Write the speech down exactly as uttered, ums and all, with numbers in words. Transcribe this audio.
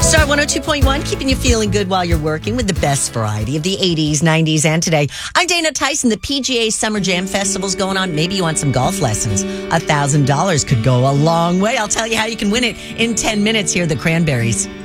Star one oh two point one, keeping you feeling good while you're working with the best variety of the eighties, nineties, and today. I'm Dana Tyson. The P G A Summer Jam Festival's going on. Maybe you want some golf lessons. one thousand dollars could go a long way. I'll tell you how you can win it in ten minutes. Here are the Cranberries.